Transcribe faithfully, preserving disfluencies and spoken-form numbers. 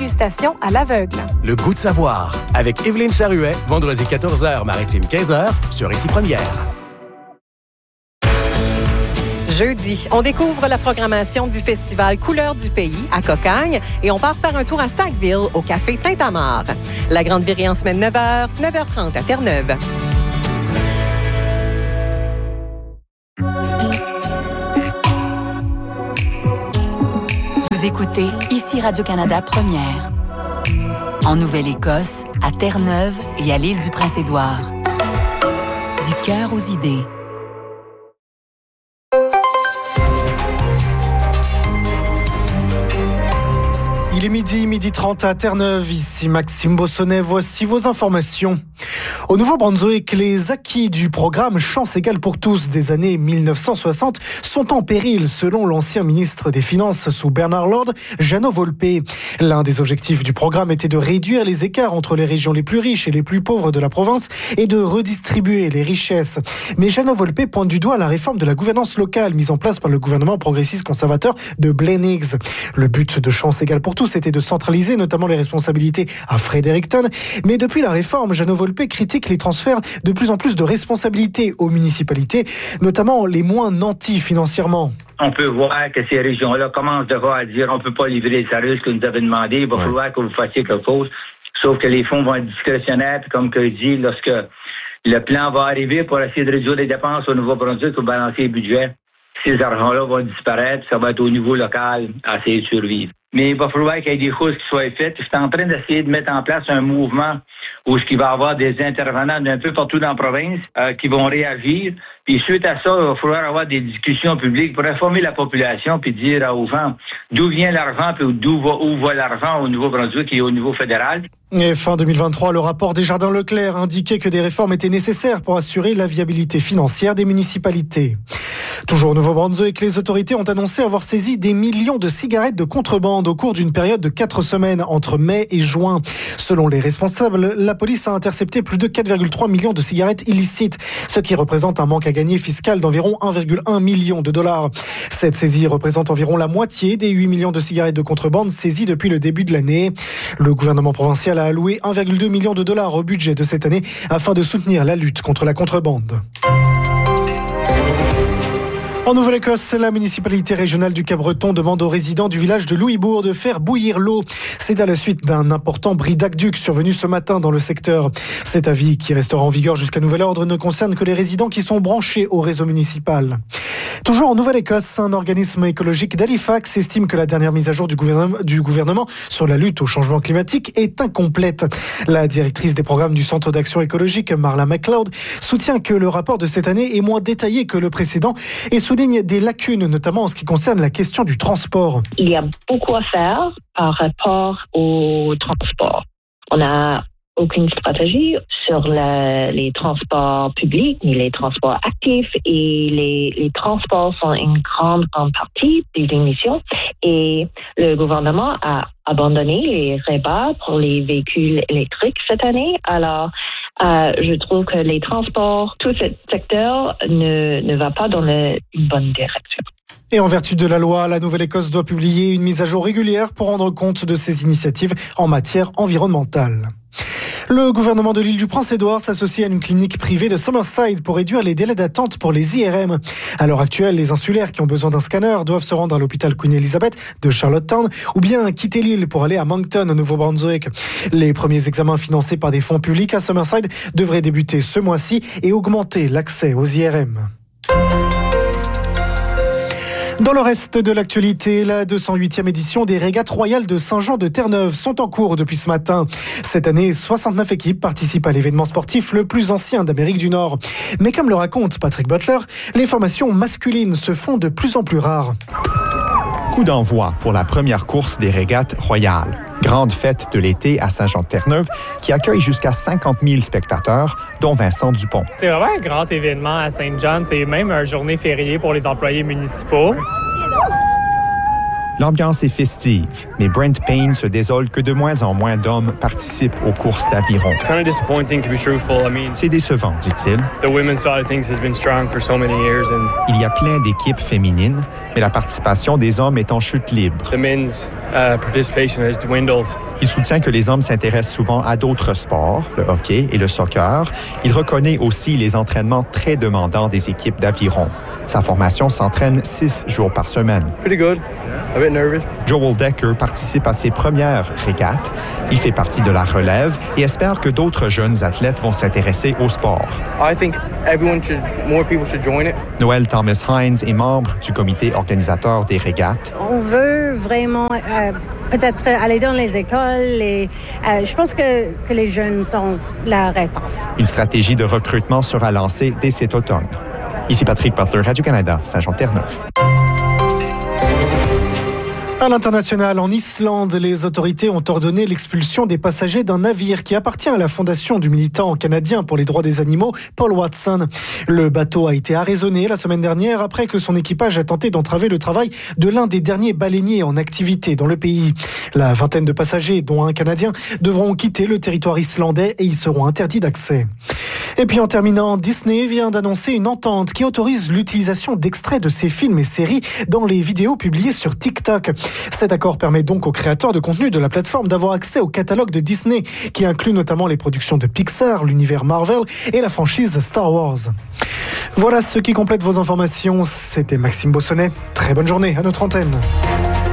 dégustation à l'aveugle. Le goût de savoir, avec Évelyne Charuet, vendredi quatorze heures, Maritime quinze heures, sur Ici Première. Jeudi, on découvre la programmation du festival Couleurs du pays à Cocagne et on part faire un tour à Sackville au café Tintamarre. La Grande Virée en semaine neuf heures, neuf heures trente à Terre-Neuve. Vous écoutez Ici Radio-Canada Première. En Nouvelle-Écosse, à Terre-Neuve et à l'île du Prince-Édouard. Du cœur aux idées. Il est midi, midi trente à Terre-Neuve. Ici Maxime Bossonnet. Voici vos informations. Au Nouveau-Brunswick, les acquis du programme Chance égale pour tous des années mille neuf cent soixante sont en péril, selon l'ancien ministre des Finances sous Bernard Lord, Jano Volpe. L'un des objectifs du programme était de réduire les écarts entre les régions les plus riches et les plus pauvres de la province et de redistribuer les richesses. Mais Jano Volpe pointe du doigt la réforme de la gouvernance locale mise en place par le gouvernement progressiste conservateur de Blaine Higgs. Le but de Chance égale pour tous était de centraliser notamment les responsabilités à Fredericton. Mais depuis la réforme, Jano Volpe critique les transferts de plus en plus de responsabilités aux municipalités, notamment les moins nantis financièrement. On peut voir que ces régions-là commencent de voir à dire on ne peut pas livrer les services que nous avez demandé, il va ouais. falloir que vous fassiez quelque chose. Sauf que les fonds vont être discrétionnaires, puis comme que je dis, lorsque le plan va arriver pour essayer de réduire les dépenses au Nouveau-Brunswick pour balancer les budgets, ces argents-là vont disparaître, ça va être au niveau local à essayer de survivre. Mais il va falloir qu'il y ait des choses qui soient faites. Je suis en train d'essayer de mettre en place un mouvement où il va y avoir des intervenants d'un peu partout dans la province euh, qui vont réagir. Puis suite à ça, il va falloir avoir des discussions publiques pour informer la population puis dire aux gens d'où vient l'argent puis d'où va, où va l'argent au Nouveau-Brunswick et au niveau fédéral. Et fin deux mille vingt-trois, le rapport Desjardins Leclerc indiquait que des réformes étaient nécessaires pour assurer la viabilité financière des municipalités. Toujours au Nouveau-Brunswick, les autorités ont annoncé avoir saisi des millions de cigarettes de contrebande au cours d'une période de quatre semaines entre mai et juin. Selon les responsables, la police a intercepté plus de quatre virgule trois millions de cigarettes illicites, ce qui représente un manque à gagner fiscal d'environ un virgule un million de dollars. Cette saisie représente environ la moitié des huit millions de cigarettes de contrebande saisies depuis le début de l'année. Le gouvernement provincial a alloué un virgule deux million de dollars au budget de cette année afin de soutenir la lutte contre la contrebande. En Nouvelle-Écosse, la municipalité régionale du Cap-Breton demande aux résidents du village de Louisbourg de faire bouillir l'eau. C'est à la suite d'un important bris d'aqueduc survenu ce matin dans le secteur. Cet avis, qui restera en vigueur jusqu'à nouvel ordre, ne concerne que les résidents qui sont branchés au réseau municipal. Toujours en Nouvelle-Écosse, un organisme écologique d'Halifax estime que la dernière mise à jour du gouvernement, du gouvernement sur la lutte au changement climatique est incomplète. La directrice des programmes du Centre d'action écologique, Marla McLeod, soutient que le rapport de cette année est moins détaillé que le précédent et souligne des lacunes, notamment en ce qui concerne la question du transport. Il y a beaucoup à faire par rapport au transport. On a aucune stratégie sur la, les transports publics ni les transports actifs et les, les transports sont une grande, grande partie des émissions et le gouvernement a abandonné les rabats pour les véhicules électriques cette année. Alors, euh, je trouve que les transports, tout ce secteur ne, ne va pas dans le, une bonne direction. Et en vertu de la loi, la Nouvelle-Écosse doit publier une mise à jour régulière pour rendre compte de ses initiatives en matière environnementale. Le gouvernement de l'île du Prince-Édouard s'associe à une clinique privée de Summerside pour réduire les délais d'attente pour les I R M. À l'heure actuelle, les insulaires qui ont besoin d'un scanner doivent se rendre à l'hôpital Queen Elizabeth de Charlottetown ou bien quitter l'île pour aller à Moncton, au Nouveau-Brunswick. Les premiers examens financés par des fonds publics à Summerside devraient débuter ce mois-ci et augmenter l'accès aux I R M. Dans le reste de l'actualité, la deux cent huitième édition des régates royales de Saint-Jean de Terre-Neuve sont en cours depuis ce matin. Cette année, soixante-neuf équipes participent à l'événement sportif le plus ancien d'Amérique du Nord. Mais comme le raconte Patrick Butler, les formations masculines se font de plus en plus rares. Coup d'envoi pour la première course des régates royales. Grande fête de l'été à Saint-Jean-de-Terre-Neuve qui accueille jusqu'à cinquante mille spectateurs, dont Vincent Dupont. C'est vraiment un grand événement à Saint-Jean. C'est même une journée fériée pour les employés municipaux. L'ambiance est festive, mais Brent Payne se désole que de moins en moins d'hommes participent aux courses d'aviron. It's kind of disappointing to be truthful. I mean, C'est décevant, dit-il. the women's side of things has been strong for so many years, and Il y a plein d'équipes féminines, mais la participation des hommes est en chute libre. the men's uh, participation has dwindled. Il soutient que les hommes s'intéressent souvent à d'autres sports, le hockey et le soccer. Il reconnaît aussi les entraînements très demandants des équipes d'aviron. Sa formation s'entraîne six jours par semaine. Pretty good. A bit nervous. Joel Decker participe à ses premières régates. Il fait partie de la relève et espère que d'autres jeunes athlètes vont s'intéresser au sport. I think everyone should, more people should join it. Noël Thomas Hines est membre du comité organisateur des régates. On veut vraiment euh, peut-être aller dans les écoles et euh, je pense que, que les jeunes sont la réponse. Une stratégie de recrutement sera lancée dès cet automne. Ici Patrick Butler, Radio-Canada, Saint-Jean-Terre-Neuve. À l'international, en Islande, les autorités ont ordonné l'expulsion des passagers d'un navire qui appartient à la fondation du militant canadien pour les droits des animaux, Paul Watson. Le bateau a été arraisonné la semaine dernière après que son équipage a tenté d'entraver le travail de l'un des derniers baleiniers en activité dans le pays. La vingtaine de passagers, dont un Canadien, devront quitter le territoire islandais et ils seront interdits d'accès. Et puis en terminant, Disney vient d'annoncer une entente qui autorise l'utilisation d'extraits de ses films et séries dans les vidéos publiées sur TikTok. Cet accord permet donc aux créateurs de contenu de la plateforme d'avoir accès au catalogue de Disney, qui inclut notamment les productions de Pixar, l'univers Marvel et la franchise Star Wars. Voilà ce qui complète vos informations. C'était Maxime Bossonnet. Très bonne journée à notre antenne.